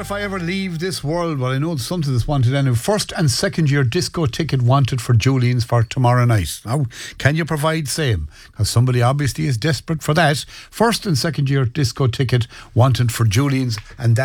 if I ever leave this world, well, I know it's something that's wanted anyway. First and second year disco ticket wanted for Julian's for tomorrow night. Now, can you provide same? Because somebody obviously is desperate for that. First and second year disco ticket wanted for Julian's, and that